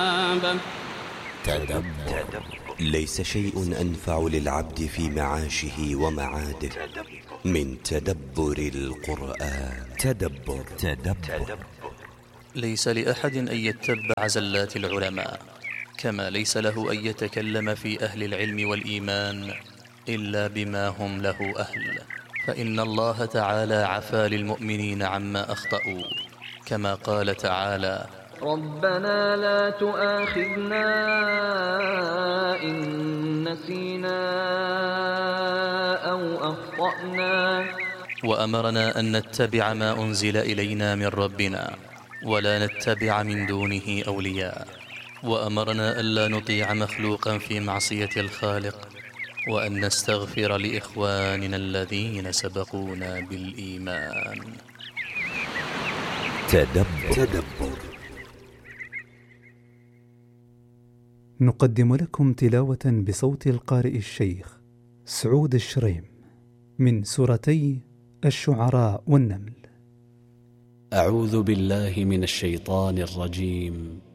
تدبر. ليس شيء أنفع للعبد في معاشه ومعاده من تدبر القرآن. تدبر. ليس لأحد أن يتبع زلات العلماء، كما ليس له أن يتكلم في أهل العلم والإيمان إلا بما هم له أهل، فإن الله تعالى عفا للمؤمنين عما أخطأوا، كما قال تعالى: ربنا لا تؤاخذنا إن نسينا أو أخطأنا. وأمرنا أن نتبع ما أنزل إلينا من ربنا ولا نتبع من دونه أولياء، وأمرنا ألا نطيع مخلوقا في معصية الخالق، وأن نستغفر لإخواننا الذين سبقونا بالإيمان. تدبر. نقدم لكم تلاوة بصوت القارئ الشيخ سعود الشريم من سورتي الشعراء والنمل. أعوذ بالله من الشيطان الرجيم.